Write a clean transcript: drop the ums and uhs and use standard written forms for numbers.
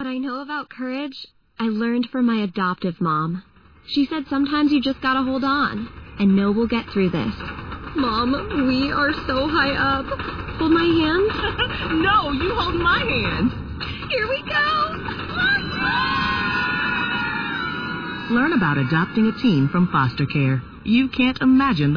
I know about courage, I learned from my adoptive mom. She said sometimes you just gotta hold on, and know we'll get through this. Mom, we are so high up. Hold my hand? No, you hold my hand. Here we go! Learn about adopting a teen from foster care. You can't imagine the